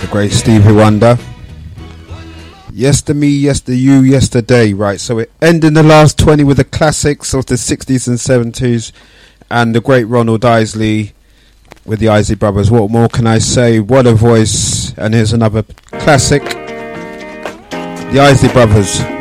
Great Stevie Wonder. Yester-me, yester-you, yesterday. Right, so we're ending the last 20 with the classics of the 60s and 70s and the great Ronald Isley with the Isley Brothers. What more can I say? What a voice. And here's another classic, the Isley Brothers.